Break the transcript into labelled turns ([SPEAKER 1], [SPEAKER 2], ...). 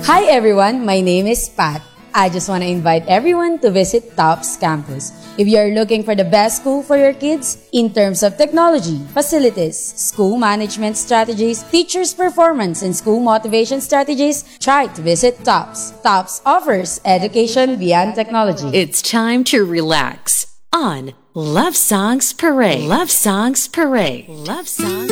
[SPEAKER 1] Hi everyone, my name is Pat. I just want to invite everyone to visit TOPS campus. If you are looking for the best school for your kids in terms of technology, facilities, school management strategies, teachers' performance, and school motivation strategies, try to visit TOPS. TOPS offers education beyond technology.
[SPEAKER 2] It's time to relax on Love Songs Parade. Love Songs Parade. Love Songs